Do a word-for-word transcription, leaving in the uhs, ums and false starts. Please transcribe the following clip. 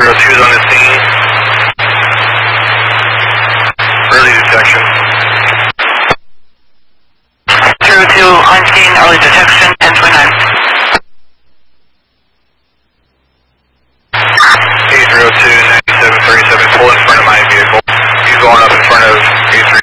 zero two is on the scene. Early detection. zero two on scene, early detection, ten twenty-nine. eight zero two, ninety-seven thirty-seven, pull in front of my vehicle. He's going up in front of eight three.